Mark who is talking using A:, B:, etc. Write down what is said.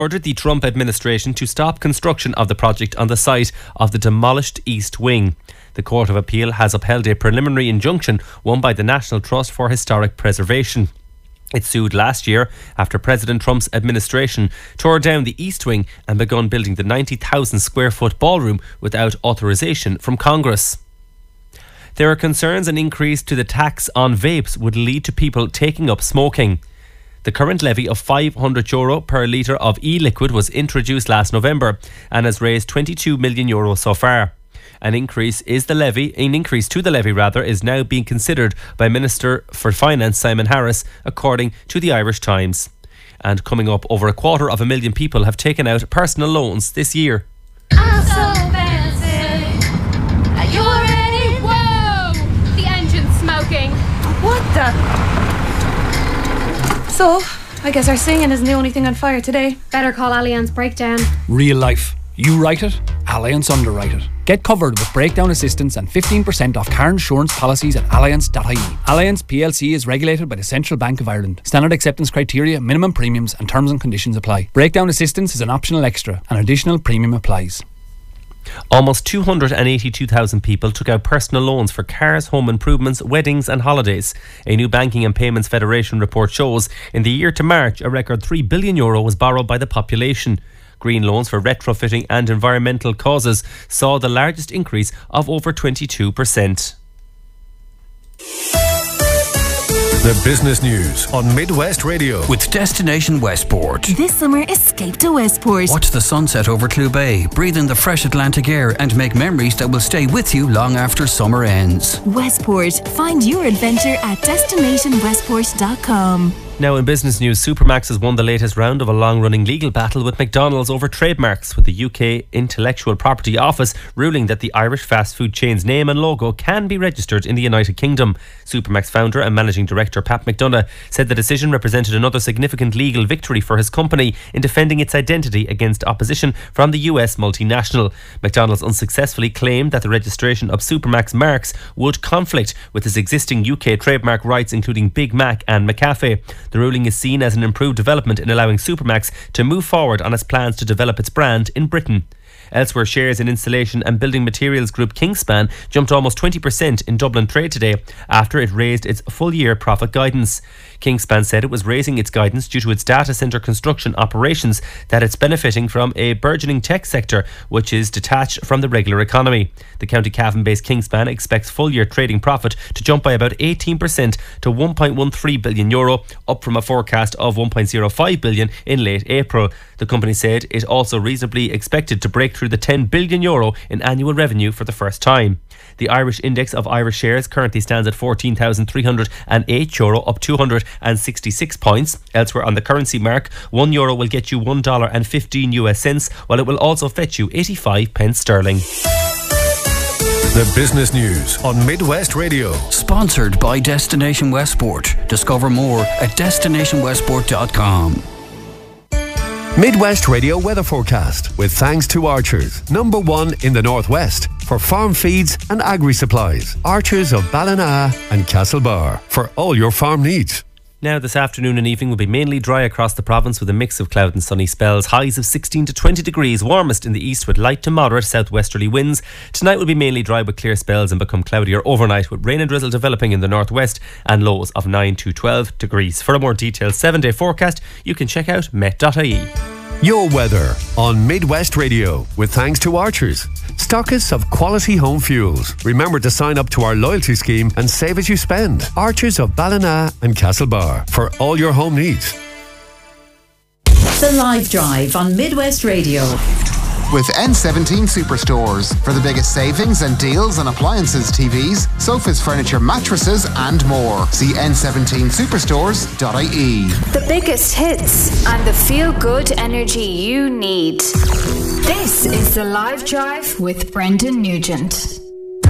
A: ordered the Trump administration to stop construction of the project on the site of the demolished East Wing. The Court of Appeal has upheld a preliminary injunction won by the National Trust for Historic Preservation. It sued last year after President Trump's administration tore down the East Wing and begun building the 90,000 square foot ballroom without authorization from Congress. There are concerns an increase to the tax on vapes would lead to people taking up smoking. The current levy of €500 per litre of e-liquid was introduced last November and has raised €22 million so far. An increase to the levy is now being considered by Minister for Finance Simon Harris, according to the Irish Times. And coming up, over 250,000 people have taken out personal loans this year.
B: I'm so fancy. Are you ready? Whoa! The engine's smoking.
C: What the? So, I guess our singing isn't the only thing on fire today.
B: Better call Allianz Breakdown.
D: Real life. You write it, Allianz underwrite it. Get covered with breakdown assistance and 15% off car insurance policies at allianz.ie. Allianz PLC is regulated by the Central Bank of Ireland. Standard acceptance criteria, minimum premiums and terms and conditions apply. Breakdown assistance is an optional extra. An additional premium applies.
A: Almost 282,000 people took out personal loans for cars, home improvements, weddings and holidays. A new Banking and Payments Federation report shows in the year to March, a record €3 billion was borrowed by the population. Green loans for retrofitting and environmental causes saw the largest increase of over 22%.
E: The business news on Midwest Radio.
F: With Destination Westport.
G: This summer, escape to Westport.
F: Watch the sunset over Clew Bay, breathe in the fresh Atlantic air and make memories that will stay with you long after summer ends.
G: Westport. Find your adventure at destinationwestport.com.
A: Now in business news, Supermax has won the latest round of a long-running legal battle with McDonald's over trademarks, with the UK Intellectual Property Office ruling that the Irish fast food chain's name and logo can be registered in the United Kingdom. Supermax founder and managing director Pat McDonough said the decision represented another significant legal victory for his company in defending its identity against opposition from the US multinational. McDonald's unsuccessfully claimed that the registration of Supermax marks would conflict with his existing UK trademark rights, including Big Mac and McCafe. The ruling is seen as an improved development in allowing Supermax to move forward on its plans to develop its brand in Britain. Elsewhere, shares in installation and building materials group Kingspan jumped almost 20% in Dublin trade today after it raised its full-year profit guidance. Kingspan said it was raising its guidance due to its data centre construction operations, that it's benefiting from a burgeoning tech sector which is detached from the regular economy. The County Cavan-based Kingspan expects full-year trading profit to jump by about 18% to €1.13 billion, up from a forecast of €1.05 billion in late April. The company said it also reasonably expected to break through the €10 billion in annual revenue for the first time. The Irish index of Irish shares currently stands at €14,308, up 266 points. Elsewhere on the currency mark, €1 will get you $1.15, while it will also fetch you 85 pence sterling.
E: The business news on Midwest Radio.
F: Sponsored by Destination Westport. Discover more at destinationwestport.com.
E: Midwest Radio weather forecast with thanks to Archers, #1 in the Northwest for farm feeds and agri supplies. Archers of Ballina and Castlebar for all your farm needs.
A: Now this afternoon and evening will be mainly dry across the province with a mix of cloud and sunny spells. Highs of 16 to 20 degrees, warmest in the east with light to moderate southwesterly winds. Tonight will be mainly dry with clear spells and become cloudier overnight with rain and drizzle developing in the northwest and lows of 9 to 12 degrees. For a more detailed 7-day forecast, you can check out met.ie.
E: Your weather on Midwest Radio with thanks to Archers, stockists of quality home fuels. Remember to sign up to our loyalty scheme and save as you spend. Archers of Ballina and Castlebar for all your home needs.
H: The Live Drive on Midwest Radio.
I: With N17 Superstores for the biggest savings and deals on appliances, TVs, sofas, furniture, mattresses and more. See n17superstores.ie.
J: The biggest hits and the feel-good energy you need. This is The Live Drive with Brendan Nugent.